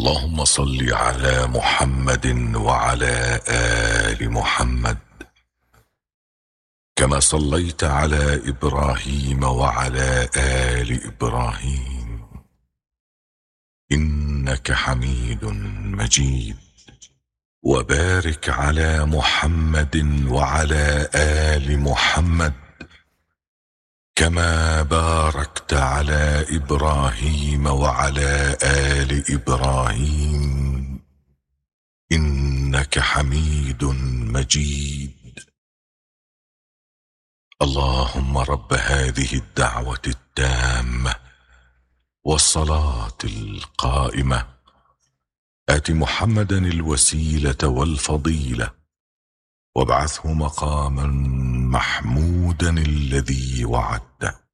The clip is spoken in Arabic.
اللهم صل على محمد وعلى آل محمد كما صليت على إبراهيم وعلى آل إبراهيم إنك حميد مجيد. وبارك على محمد وعلى آل محمد كما باركت على إبراهيم وعلى آل إبراهيم إنك حميد مجيد. اللهم رب هذه الدعوة التامة والصلاة القائمة آت محمدا الوسيلة والفضيلة وابعثه مقاما محمودا الذي وعدته.